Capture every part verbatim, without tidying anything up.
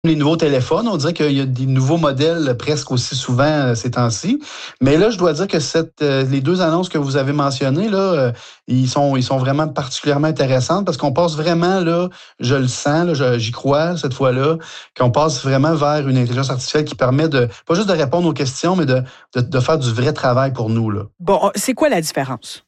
les nouveaux téléphones, on dirait qu'il y a des nouveaux modèles presque aussi souvent euh, ces temps-ci. Mais là, je dois dire que cette, euh, les deux annonces que vous avez mentionnées, là, euh, ils sont, ils sont vraiment particulièrement intéressantes parce qu'on passe vraiment, là, je le sens, là, je- j'y crois cette fois-là, qu'on passe vraiment vers une intelligence artificielle qui permet de, pas juste de répondre aux questions, mais de, de, de faire du vrai travail pour nous, là. Bon, c'est quoi la différence?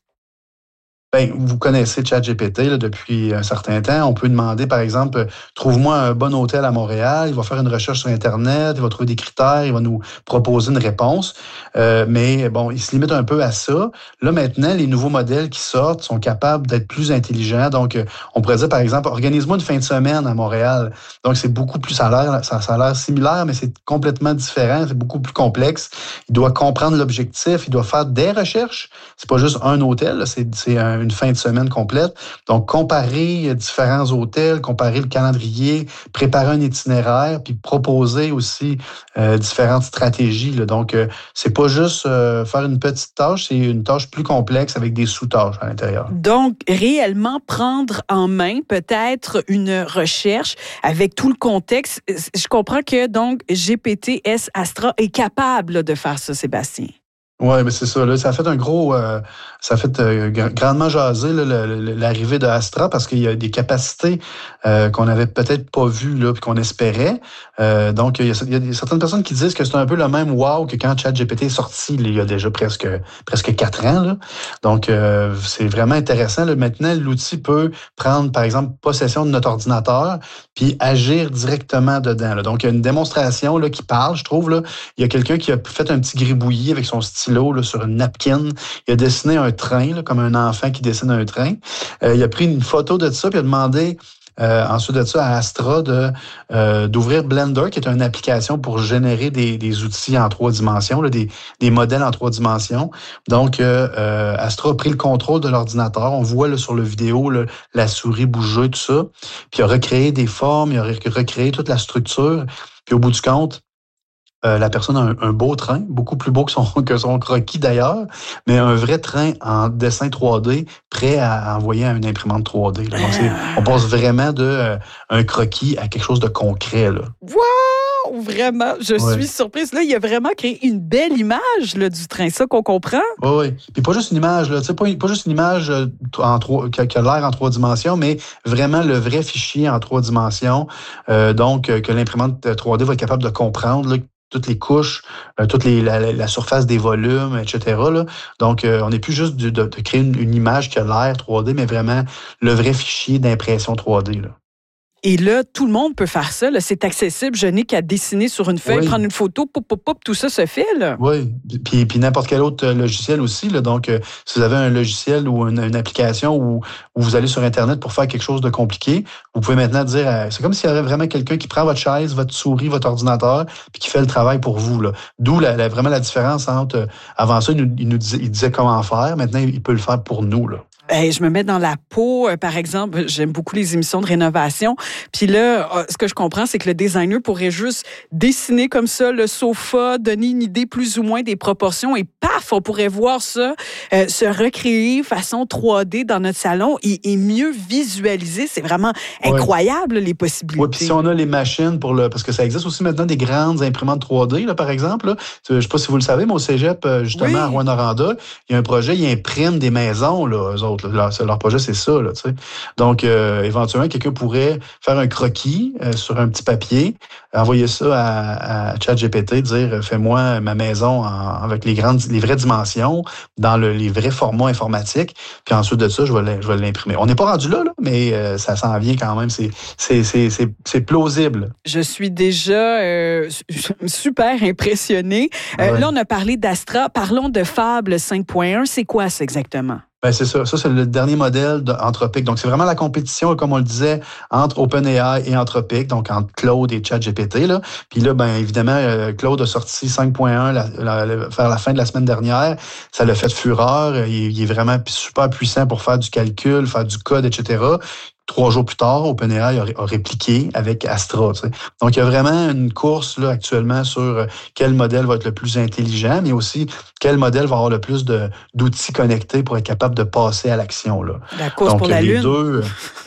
Ben, vous connaissez ChatGPT là, depuis un certain temps. On peut demander, par exemple, euh, trouve-moi un bon hôtel à Montréal. Il va faire une recherche sur Internet, il va trouver des critères, il va nous proposer une réponse. Euh, mais bon, il se limite un peu à ça. Là, maintenant, les nouveaux modèles qui sortent sont capables d'être plus intelligents. Donc, euh, on pourrait dire, par exemple, organise-moi une fin de semaine à Montréal. Donc, c'est beaucoup plus, ça a l'air, ça, ça a l'air similaire, mais c'est complètement différent. C'est beaucoup plus complexe. Il doit comprendre l'objectif, il doit faire des recherches. C'est pas juste un hôtel, là, c'est, c'est un une fin de semaine complète. Donc, comparer différents hôtels, comparer le calendrier, préparer un itinéraire, puis proposer aussi euh, différentes stratégies, là. Donc, euh, c'est pas juste euh, faire une petite tâche, c'est une tâche plus complexe avec des sous-tâches à l'intérieur. Donc, réellement prendre en main peut-être une recherche avec tout le contexte. Je comprends que, donc, G P T S Astra est capable là, de faire ça, Sébastien. Oui, mais c'est ça. Là, ça a fait un gros... Euh, ça a fait euh, grandement jaser là, le, le, l'arrivée de Astra parce qu'il y a des capacités euh, qu'on n'avait peut-être pas vues là, puis qu'on espérait. Euh, donc, il y, a, il y a certaines personnes qui disent que c'est un peu le même wow que quand ChatGPT est sorti là, il y a déjà presque presque quatre ans. Là. Donc, euh, c'est vraiment intéressant. Là. Maintenant, l'outil peut prendre, par exemple, possession de notre ordinateur puis agir directement dedans. Là. Donc, il y a une démonstration là, qui parle, je trouve. Là. Il y a quelqu'un qui a fait un petit gribouillis avec son stylo là, sur une napkin. Il a dessiné un train, là, comme un enfant qui dessine un train. Euh, il a pris une photo de ça, puis il a demandé euh, ensuite de ça à Astra de, euh, d'ouvrir Blender, qui est une application pour générer des, des outils en trois dimensions, là, des, des modèles en trois dimensions. Donc, euh, euh, Astra a pris le contrôle de l'ordinateur. On voit là, sur le vidéo là, la souris bouger, tout ça. Puis il a recréé des formes, il a recréé toute la structure. Puis au bout du compte, Euh, la personne a un, un beau train, beaucoup plus beau que son, que son croquis d'ailleurs, mais un vrai train en dessin trois D prêt à envoyer à une imprimante trois D. Là. Donc, c'est, on passe vraiment de euh, un croquis à quelque chose de concret. Là. Wow! Vraiment, je ouais. suis surprise. Là, il a vraiment créé une belle image là, du train, ça qu'on comprend. Oui, oui. Puis pas juste une image, là, pas, pas juste une image en trois, qui, a, qui a l'air en trois dimensions, mais vraiment le vrai fichier en trois dimensions. Euh, donc, que l'imprimante trois D va être capable de comprendre, là, toutes les couches, euh, toute les, la, la surface des volumes, et cetera. Là. Donc, euh, on n'est plus juste de, de, de créer une, une image qui a l'air trois D, mais vraiment le vrai fichier d'impression trois D. Là. Et là, tout le monde peut faire ça. Là. C'est accessible. Je n'ai qu'à dessiner sur une feuille, oui. prendre une photo, pop, pop, pop, tout ça se fait. Là. Oui, puis, puis n'importe quel autre logiciel aussi. Là. Donc, euh, si vous avez un logiciel ou une, une application où, où vous allez sur Internet pour faire quelque chose de compliqué, vous pouvez maintenant dire, euh, c'est comme s'il y avait vraiment quelqu'un qui prend votre chaise, votre souris, votre ordinateur, puis qui fait le travail pour vous. Là. D'où la, la, vraiment la différence entre, euh, avant ça, il nous, il nous disait, il disait comment faire. Maintenant, il peut le faire pour nous. Là. Hey, je me mets dans la peau, euh, par exemple, j'aime beaucoup les émissions de rénovation. Puis là, euh, ce que je comprends, c'est que le designer pourrait juste dessiner comme ça le sofa, donner une idée plus ou moins des proportions et paf, on pourrait voir ça euh, se recréer façon trois D dans notre salon et, et mieux visualiser. C'est vraiment incroyable, ouais. les possibilités. Oui, puis si on a les machines pour le... Parce que ça existe aussi maintenant des grandes imprimantes trois D, là, par exemple. Là. Je ne sais pas si vous le savez, mais au Cégep, justement, oui. à Rouyn-Noranda, il y a un projet, ils impriment des maisons, là, eux autres. Leur, leur projet, c'est ça. Là, tu sais. Donc, euh, éventuellement, quelqu'un pourrait faire un croquis euh, sur un petit papier, envoyer ça à, à ChatGPT, dire « Fais-moi ma maison en, avec les grandes, les vraies dimensions, dans le, les vrais formats informatiques. » Puis ensuite de ça, je vais, je vais l'imprimer. On n'est pas rendu là, là mais euh, ça s'en vient quand même. C'est, c'est, c'est, c'est, c'est plausible. Je suis déjà euh, super impressionnée. Euh, ouais. Là, on a parlé d'Astra. Parlons de Fable cinq point un. C'est quoi ça exactement? Ben c'est ça. Ça, c'est le dernier modèle d'Anthropic. Donc, c'est vraiment la compétition, comme on le disait, entre OpenAI et Anthropic, donc entre Claude et ChatGPT. Là. Puis là, ben évidemment, Claude a sorti cinq point un la, la, la, vers la fin de la semaine dernière. Ça l'a fait fureur. Il, il est vraiment super puissant pour faire du calcul, faire du code, et cetera. Trois jours plus tard, OpenAI a, a répliqué avec Astra. Tu sais. Donc, il y a vraiment une course là, actuellement sur quel modèle va être le plus intelligent, mais aussi quel modèle va avoir le plus de, d'outils connectés pour être capable de passer à l'action. Là. La course Donc, pour la les Lune. Deux,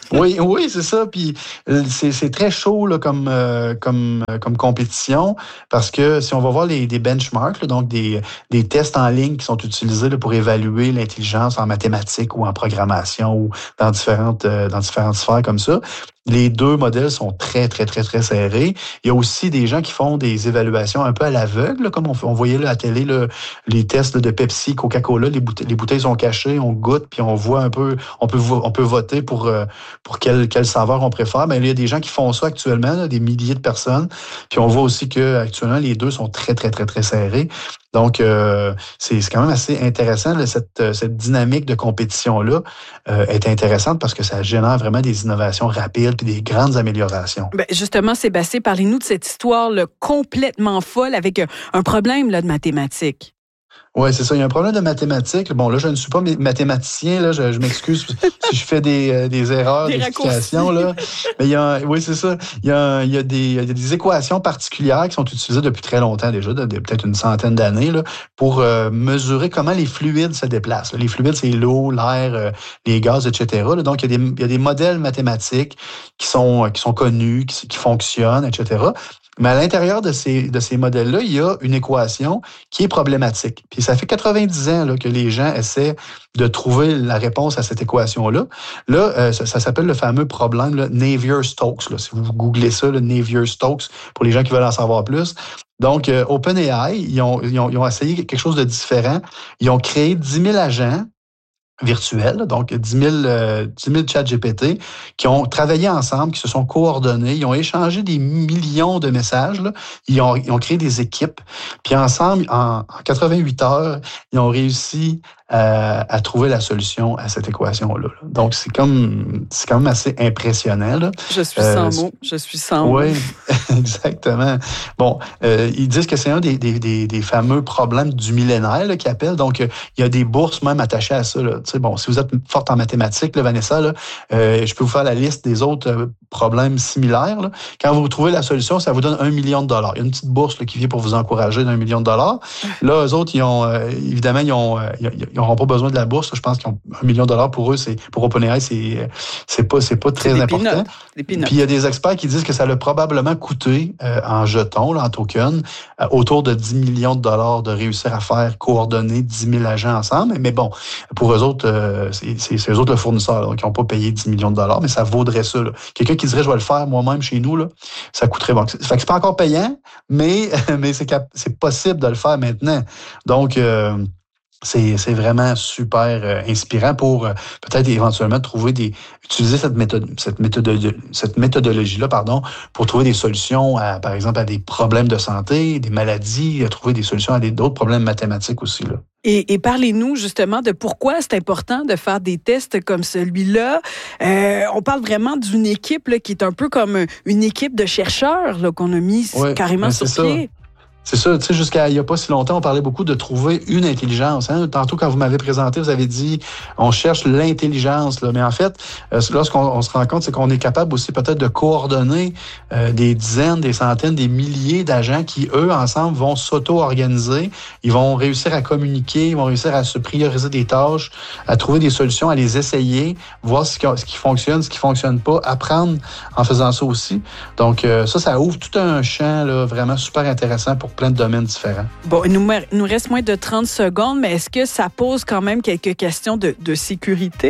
Oui, oui, c'est ça. Puis c'est, c'est très chaud là, comme, euh, comme, comme compétition parce que si on va voir les, des benchmarks, là, donc des, des tests en ligne qui sont utilisés là, pour évaluer l'intelligence en mathématiques ou en programmation ou dans différentes, euh, dans différentes sphères comme ça, les deux modèles sont très, très, très, très serrés. Il y a aussi des gens qui font des évaluations un peu à l'aveugle, là, comme on, on voyait là, à la télé, là, les tests là, de Pepsi, Coca-Cola, les bouteilles, les bouteilles sont cachées, on goûte, puis on voit un peu, on peut, on peut voter pour, euh, pour quel, quel saveur on préfère. Mais il y a des gens qui font ça actuellement, là, des milliers de personnes. Puis on voit aussi que actuellement les deux sont très, très, très, très serrés. Donc, euh, c'est, c'est quand même assez intéressant, là, cette, cette dynamique de compétition-là euh, est intéressante parce que ça génère vraiment des innovations rapides puis des grandes améliorations. Ben justement, Sébastien, parlez-nous de cette histoire là, complètement folle avec un problème là, de mathématiques. Oui, c'est ça. Il y a un problème de mathématiques. Bon, là, je ne suis pas mathématicien. Là, je, je m'excuse si je fais des, euh, des erreurs des d'explication. Là. Mais il y a, oui, c'est ça. Il y a, il y a, des, il y a des équations particulières qui sont utilisées depuis très longtemps déjà, de, de, peut-être une centaine d'années, là, pour euh, mesurer comment les fluides se déplacent. Les fluides, c'est l'eau, l'air, euh, les gaz, et cetera. Là. Donc, il y, a des, il y a des modèles mathématiques qui sont, qui sont connus, qui, qui fonctionnent, et cetera. Mais à l'intérieur de ces, de ces modèles-là, il y a une équation qui est problématique. Puis ça fait quatre-vingt-dix ans là, que les gens essaient de trouver la réponse à cette équation-là. Là, euh, ça, ça s'appelle le fameux problème là, Navier-Stokes. Là, si vous googlez ça, le Navier-Stokes, pour les gens qui veulent en savoir plus. Donc, euh, OpenAI, ils ont, ils, ont, ils ont essayé quelque chose de différent. Ils ont créé dix mille agents virtuels, donc dix mille, euh, dix mille chat G P T, qui ont travaillé ensemble, qui se sont coordonnés, ils ont échangé des millions de messages, là. Ils, ont, ils ont créé des équipes, puis ensemble, en, en quatre-vingt-huit heures, ils ont réussi à, à trouver la solution à cette équation-là. Donc, c'est comme c'est quand même assez impressionnant. Là. Je suis sans euh, mots, je suis sans oui, mots. Oui, exactement. Bon, euh, ils disent que c'est un des, des, des, des fameux problèmes du millénaire là, qu'ils appellent. Donc, euh, il y a des bourses même attachées à ça. Là. Tu sais, bon, si vous êtes forte en mathématiques, là, Vanessa, là, euh, je peux vous faire la liste des autres euh, problèmes similaires. Là. Quand vous trouvez la solution, ça vous donne un million de dollars. Il y a une petite bourse là, qui vient pour vous encourager d'un million de dollars. Là, eux autres, ils ont, euh, évidemment, ils ont, euh, ils n'auront pas besoin de la bourse. Je pense qu'ils ont un million de dollars pour eux. C'est, pour OpenAI, c'est, c'est pas, c'est pas très c'est important. Puis il y a des experts qui disent que ça a probablement coûté euh, en jetons, là, en tokens, euh, autour de dix millions de dollars de réussir à faire coordonner dix mille agents ensemble. Mais bon, pour eux autres, euh, c'est, c'est, c'est eux autres le fournisseur, là, qui n'ont pas payé dix millions de dollars, mais ça vaudrait ça. Là. Quelqu'un qui dirait je vais le faire moi-même chez nous, là, ça coûterait bon. Fait que c'est pas encore payant, mais, mais c'est, cap- c'est possible de le faire maintenant. Donc, euh, C'est, c'est vraiment super euh, inspirant pour euh, peut-être éventuellement trouver des utiliser cette méthode cette méthode cette méthodologie-là pardon pour trouver des solutions à, par exemple à des problèmes de santé, des maladies, à trouver des solutions à des, d'autres problèmes mathématiques aussi là. Et, et parlez-nous justement de pourquoi c'est important de faire des tests comme celui-là. Euh, on parle vraiment d'une équipe là, qui est un peu comme une équipe de chercheurs là, qu'on a mis oui, carrément sur pied. C'est ça, tu sais, jusqu'à il n'y a pas si longtemps, on parlait beaucoup de trouver une intelligence. Hein? Tantôt, quand vous m'avez présenté, vous avez dit on cherche l'intelligence. Là. Mais en fait, euh, lorsqu'on on se rend compte, c'est qu'on est capable aussi peut-être de coordonner euh, des dizaines, des centaines, des milliers d'agents qui, eux, ensemble, vont s'auto-organiser. Ils vont réussir à communiquer, ils vont réussir à se prioriser des tâches, à trouver des solutions, à les essayer, voir ce qui, ce qui fonctionne, ce qui fonctionne pas, apprendre en faisant ça aussi. Donc, euh, ça, ça ouvre tout un champ là, vraiment super intéressant pour plein de domaines différents. Bon, il nous, il nous reste moins de trente secondes, mais est-ce que ça pose quand même quelques questions de, de sécurité?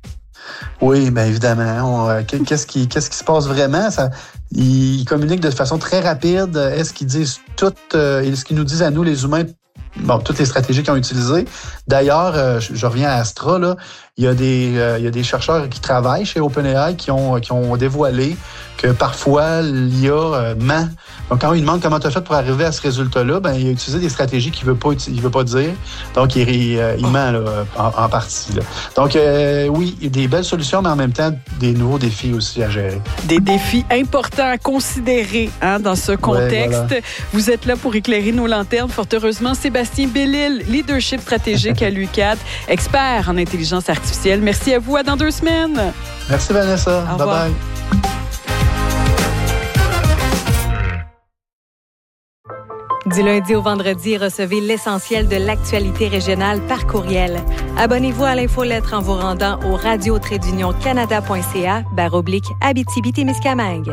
Oui, bien évidemment. On, qu'est-ce, qui, qu'est-ce qui se passe vraiment? Ça, ils communiquent de façon très rapide. Est-ce qu'ils disent tout, euh, est-ce qu'ils nous disent à nous, les humains, bon, toutes les stratégies qu'ils ont utilisées? D'ailleurs, euh, je, je reviens à Astra, là, il y a des, euh, il y a des chercheurs qui travaillent chez OpenAI qui ont, qui ont dévoilé que parfois l'I A euh, ment. Donc, quand on lui demande comment tu as fait pour arriver à ce résultat-là, ben, il a utilisé des stratégies qu'il ne veut pas, il veut pas dire. Donc, il, il, il ment là, en, en partie. Là. Donc, euh, oui, il y a des belles solutions, mais en même temps, des nouveaux défis aussi à gérer. Des défis importants à considérer hein, dans ce contexte. Ouais, voilà. Vous êtes là pour éclairer nos lanternes. Fort heureusement, Sébastien Bellil, leadership stratégique à l'U Q A D, expert en intelligence artificielle. Merci à vous. À dans deux semaines. Merci, Vanessa. Bye-bye. Du lundi au vendredi, recevez l'essentiel de l'actualité régionale par courriel. Abonnez-vous à l'infolettre en vous rendant au radio trait d'union canada point c a barre oblique Abitibi-Témiscamingue.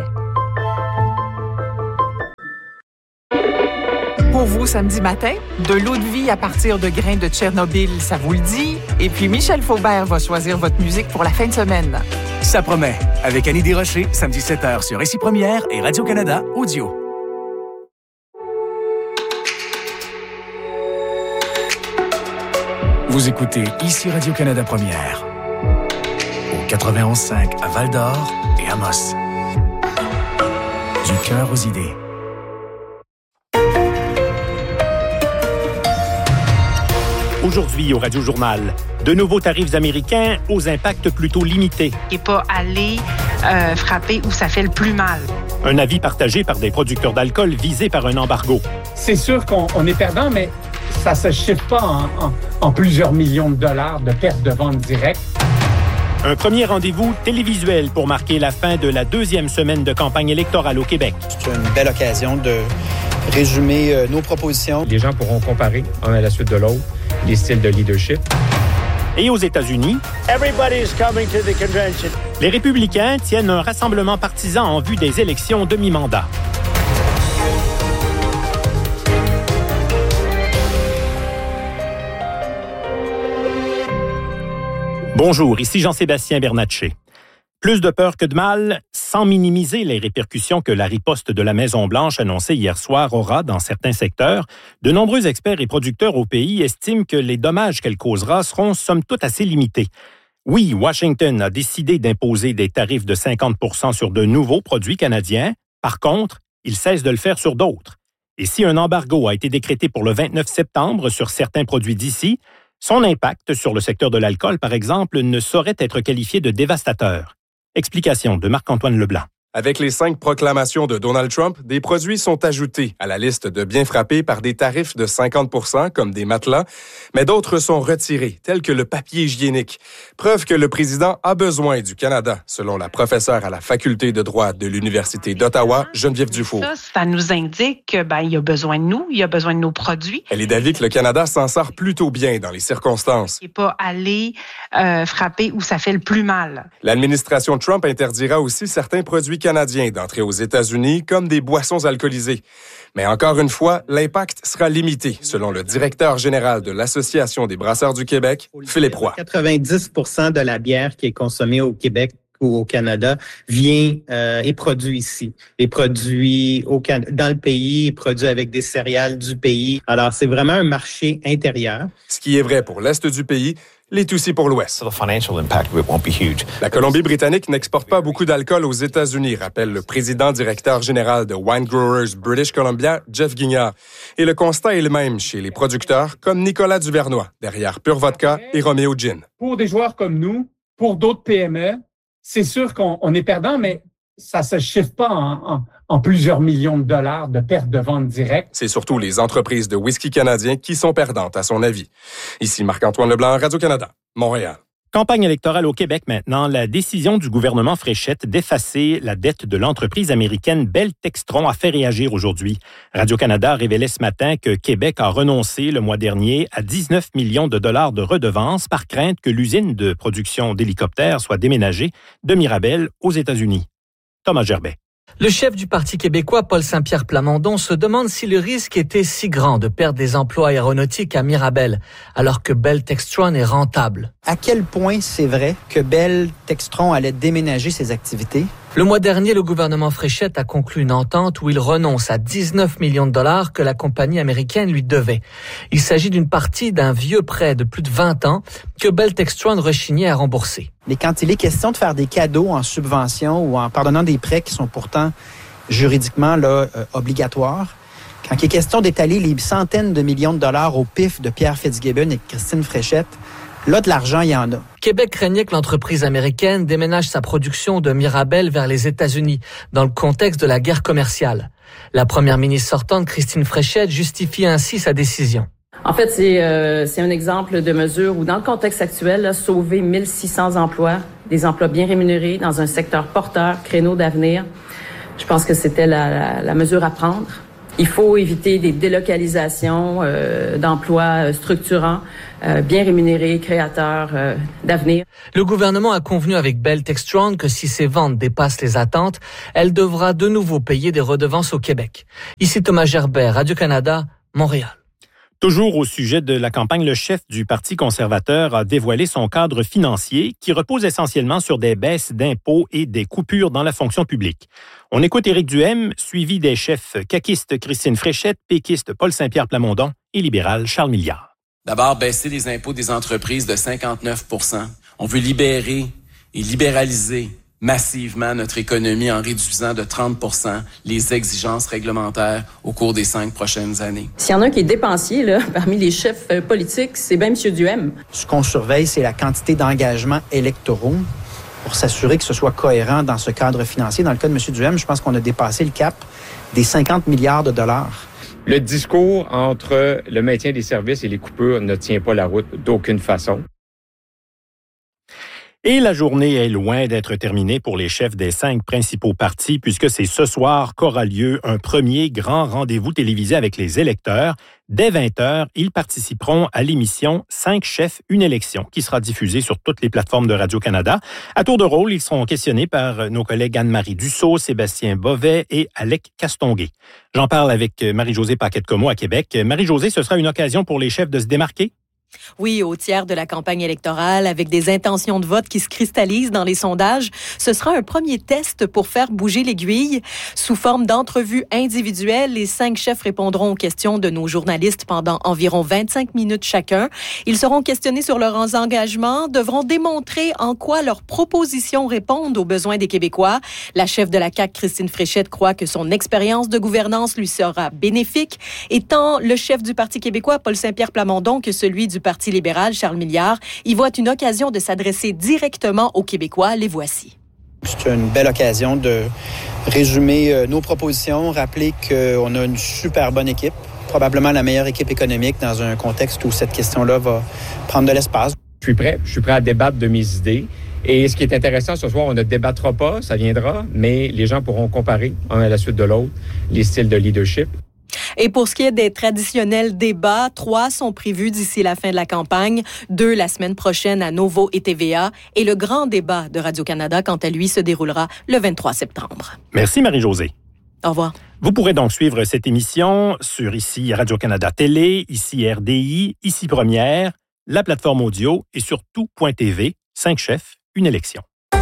Pour vous, samedi matin, de l'eau de vie à partir de grains de Tchernobyl, ça vous le dit? Et puis Michel Faubert va choisir votre musique pour la fin de semaine. Ça promet. Avec Annie Desrochers, samedi sept heures sur Ici Première et Radio-Canada Audio. Vous écoutez Ici Radio-Canada Première. Au quatre-vingt-onze cinq à Val-d'Or et Amos. Du cœur aux idées. Aujourd'hui au Radio-Journal, de nouveaux tarifs américains aux impacts plutôt limités. Et pas aller euh, frapper où ça fait le plus mal. Un avis partagé par des producteurs d'alcool visés par un embargo. C'est sûr qu'on on est perdant, mais ça ne se chiffre pas en, en, en plusieurs millions de dollars de pertes de vente directe. Un premier rendez-vous télévisuel pour marquer la fin de la deuxième semaine de campagne électorale au Québec. C'est une belle occasion de résumer euh, nos propositions. Les gens pourront comparer un à la suite de l'autre les styles de leadership. Et aux États-Unis, Everybody's coming to the convention. Les républicains tiennent un rassemblement partisan en vue des élections de mi-mandat. Bonjour, ici Jean-Sébastien Bernatchez. Plus de peur que de mal, sans minimiser les répercussions que la riposte de la Maison-Blanche annoncée hier soir aura dans certains secteurs, de nombreux experts et producteurs au pays estiment que les dommages qu'elle causera seront somme toute assez limités. Oui, Washington a décidé d'imposer des tarifs de cinquante pour cent sur de nouveaux produits canadiens. Par contre, il cesse de le faire sur d'autres. Et si un embargo a été décrété pour le vingt-neuf septembre sur certains produits d'ici, son impact sur le secteur de l'alcool, par exemple, ne saurait être qualifié de dévastateur. Explication de Marc-Antoine Leblanc. Avec les cinq proclamations de Donald Trump, des produits sont ajoutés à la liste de biens frappés par des tarifs de cinquante pour cent, comme des matelas, mais d'autres sont retirés, tels que le papier hygiénique. Preuve que le président a besoin du Canada, selon la professeure à la faculté de droit de l'Université d'Ottawa, Geneviève Dufour. Ça, ça nous indique qu'il ben, y a besoin de nous, il y a besoin de nos produits. Elle est d'avis que le Canada s'en sort plutôt bien dans les circonstances. Et pas aller euh, frapper où ça fait le plus mal. L'administration Trump interdira aussi certains produits canadiens d'entrer aux États-Unis, comme des boissons alcoolisées. Mais encore une fois, l'impact sera limité, selon le directeur général de l'Association des brasseurs du Québec, Philippe Roy. quatre-vingt-dix pour cent de la bière qui est consommée au Québec ou au Canada vient euh, est produit ici. Les produits au Can- dans le pays, produits avec des céréales du pays. Alors, c'est vraiment un marché intérieur. Ce qui est vrai pour l'Est du pays, l'est aussi pour l'Ouest. La Colombie-Britannique n'exporte pas beaucoup d'alcool aux États-Unis, rappelle le président-directeur général de Wine Growers British Columbia, Jeff Guignard. Et le constat est le même chez les producteurs comme Nicolas Duvernois, derrière Pure Vodka et Romeo Gin. Pour des joueurs comme nous, pour d'autres P M E, c'est sûr qu'on on est perdant, mais ça se chiffre pas en, en, en plusieurs millions de dollars de pertes de vente directe. C'est surtout les entreprises de whisky canadiens qui sont perdantes, à son avis. Ici Marc-Antoine Leblanc, Radio-Canada, Montréal. Campagne électorale au Québec maintenant, la décision du gouvernement Fréchette d'effacer la dette de l'entreprise américaine Bell Textron a fait réagir aujourd'hui. Radio-Canada révélait ce matin que Québec a renoncé le mois dernier à dix-neuf millions de dollars de redevances par crainte que l'usine de production d'hélicoptères soit déménagée de Mirabel aux États-Unis. Thomas Gerbet. Le chef du Parti québécois, Paul Saint-Pierre Plamondon, se demande si le risque était si grand de perdre des emplois aéronautiques à Mirabel, alors que Bell Textron est rentable. À quel point c'est vrai que Bell Textron allait déménager ses activités? Le mois dernier, le gouvernement Fréchette a conclu une entente où il renonce à dix-neuf millions de dollars que la compagnie américaine lui devait. Il s'agit d'une partie d'un vieux prêt de plus de vingt ans que Bell Textron rechignait à rembourser. Mais quand il est question de faire des cadeaux en subvention ou en pardonnant des prêts qui sont pourtant juridiquement là, euh, obligatoires, quand il est question d'étaler les centaines de millions de dollars au pif de Pierre Fitzgibbon et Christine Fréchette, là, de l'argent, il y en a. Québec craignait que l'entreprise américaine déménage sa production de Mirabel vers les États-Unis, dans le contexte de la guerre commerciale. La première ministre sortante, Christine Fréchette, justifie ainsi sa décision. En fait, c'est, euh, c'est un exemple de mesure où, dans le contexte actuel, là, sauver mille six cents emplois, des emplois bien rémunérés dans un secteur porteur, créneau d'avenir, je pense que c'était la, la, la mesure à prendre. Il faut éviter des délocalisations euh, d'emplois structurants, euh, bien rémunérés, créateurs euh, d'avenir. Le gouvernement a convenu avec Bell Textron que si ses ventes dépassent les attentes, elle devra de nouveau payer des redevances au Québec. Ici Thomas Gerbert, Radio-Canada, Montréal. Toujours au sujet de la campagne, le chef du Parti conservateur a dévoilé son cadre financier qui repose essentiellement sur des baisses d'impôts et des coupures dans la fonction publique. On écoute Éric Duhaime, suivi des chefs caquistes Christine Fréchette, péquiste Paul Saint-Pierre Plamondon et libéral Charles Milliard. D'abord, baisser les impôts des entreprises de cinquante-neuf pour cent. On veut libérer et libéraliser massivement notre économie en réduisant de trente pour cent les exigences réglementaires au cours des cinq prochaines années. S'il y en a un qui est dépensier, là, parmi les chefs euh, politiques, c'est bien M. Duhaime. Ce qu'on surveille, c'est la quantité d'engagements électoraux pour s'assurer que ce soit cohérent dans ce cadre financier. Dans le cas de M. Duhaime, je pense qu'on a dépassé le cap des cinquante milliards de dollars. Le discours entre le maintien des services et les coupures ne tient pas la route d'aucune façon. Et la journée est loin d'être terminée pour les chefs des cinq principaux partis, puisque c'est ce soir qu'aura lieu un premier grand rendez-vous télévisé avec les électeurs. Dès vingt heures, ils participeront à l'émission Cinq chefs, une élection, qui sera diffusée sur toutes les plateformes de Radio-Canada. À tour de rôle, ils seront questionnés par nos collègues Anne-Marie Dussault, Sébastien Bovet et Alec Castonguay. J'en parle avec Marie-Josée Paquette-Comeau à Québec. Marie-Josée, ce sera une occasion pour les chefs de se démarquer? Oui, au tiers de la campagne électorale, avec des intentions de vote qui se cristallisent dans les sondages, ce sera un premier test pour faire bouger l'aiguille. Sous forme d'entrevues individuelles, les cinq chefs répondront aux questions de nos journalistes pendant environ vingt-cinq minutes chacun. Ils seront questionnés sur leurs engagements, devront démontrer en quoi leurs propositions répondent aux besoins des Québécois. La chef de la C A Q, Christine Fréchette, croit que son expérience de gouvernance lui sera bénéfique. Et tant le chef du Parti québécois, Paul Saint-Pierre Plamondon, que celui du Parti libéral, Charles Milliard, y voit une occasion de s'adresser directement aux Québécois. Les voici. C'est une belle occasion de résumer nos propositions, rappeler qu'on a une super bonne équipe, probablement la meilleure équipe économique dans un contexte où cette question-là va prendre de l'espace. Je suis prêt, je suis prêt à débattre de mes idées. Et ce qui est intéressant ce soir, on ne débattra pas, ça viendra, mais les gens pourront comparer, un à la suite de l'autre, les styles de leadership. Et pour ce qui est des traditionnels débats, trois sont prévus d'ici la fin de la campagne, deux la semaine prochaine à Novo et T V A, et le grand débat de Radio-Canada, quant à lui, se déroulera le vingt-trois septembre. Merci Marie-Josée. Au revoir. Vous pourrez donc suivre cette émission sur ici Radio-Canada Télé, ici R D I, ici Première, la plateforme audio et sur tout point T V. Cinq chefs, une élection.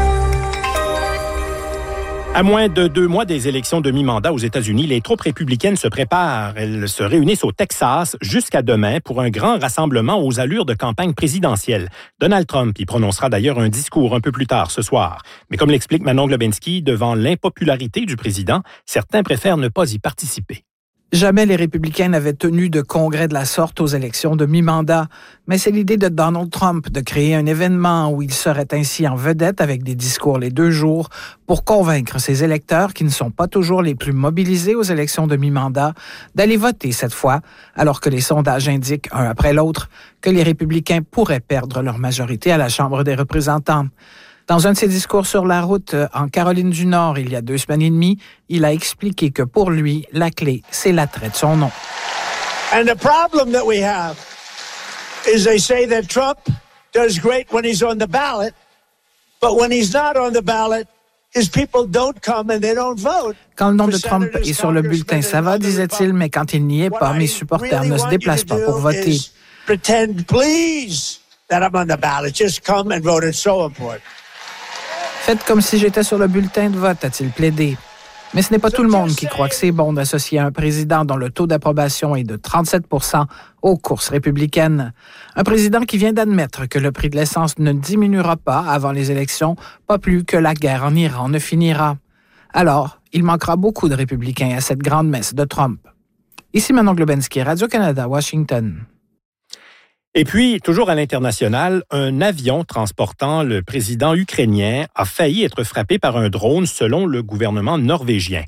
À moins de deux mois des élections de mi-mandat aux États-Unis, les troupes républicaines se préparent. Elles se réunissent au Texas jusqu'à demain pour un grand rassemblement aux allures de campagne présidentielle. Donald Trump y prononcera d'ailleurs un discours un peu plus tard ce soir. Mais comme l'explique Manon Globinski, devant l'impopularité du président, certains préfèrent ne pas y participer. Jamais les républicains n'avaient tenu de congrès de la sorte aux élections de mi-mandat, mais c'est l'idée de Donald Trump de créer un événement où il serait ainsi en vedette avec des discours les deux jours pour convaincre ses électeurs, qui ne sont pas toujours les plus mobilisés aux élections de mi-mandat, d'aller voter cette fois, alors que les sondages indiquent, un après l'autre, que les républicains pourraient perdre leur majorité à la Chambre des représentants. Dans un de ses discours sur la route en Caroline du Nord, il y a deux semaines et demie, il a expliqué que pour lui, la clé, c'est l'attrait de son nom. And the problem that we have is they say that Trump does great when he's on the ballot, but when he's not on the ballot, his people don't come and they don't vote. Quand le nom de Trump est sur le bulletin, ça va, disait-il, mais quand il n'y est pas, mes supporters ne se déplacent pas pour voter. Pretend, please, that I'm on the ballot. Just come and vote. It's so important. Faites comme si j'étais sur le bulletin de vote, a-t-il plaidé. Mais ce n'est pas tout le monde qui croit que c'est bon d'associer un président dont le taux d'approbation est de trente-sept pour cent aux courses républicaines. Un président qui vient d'admettre que le prix de l'essence ne diminuera pas avant les élections, pas plus que la guerre en Iran ne finira. Alors, il manquera beaucoup de républicains à cette grande messe de Trump. Ici Manon Globinski, Radio-Canada, Washington. Et puis, toujours à l'international, un avion transportant le président ukrainien a failli être frappé par un drone selon le gouvernement norvégien.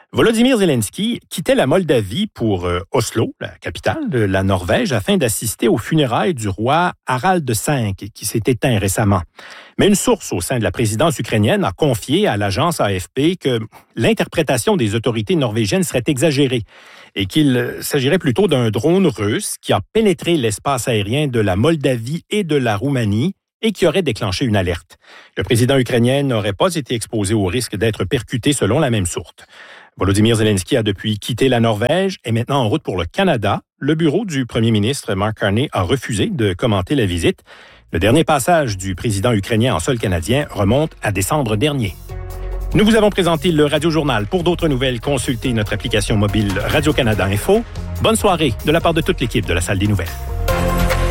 Volodymyr Zelensky quittait la Moldavie pour euh, Oslo, la capitale de la Norvège, afin d'assister aux funérailles du roi Harald V, qui s'est éteint récemment. Mais une source au sein de la présidence ukrainienne a confié à l'agence A F P que l'interprétation des autorités norvégiennes serait exagérée et qu'il s'agirait plutôt d'un drone russe qui a pénétré l'espace aérien de la Moldavie et de la Roumanie et qui aurait déclenché une alerte. Le président ukrainien n'aurait pas été exposé au risque d'être percuté selon la même source. Volodymyr Zelensky a depuis quitté la Norvège et est maintenant en route pour le Canada. Le bureau du premier ministre Mark Carney a refusé de commenter la visite. Le dernier passage du président ukrainien en sol canadien remonte à décembre dernier. Nous vous avons présenté le Radio-Journal. Pour d'autres nouvelles, consultez notre application mobile Radio-Canada Info. Bonne soirée de la part de toute l'équipe de la Salle des Nouvelles.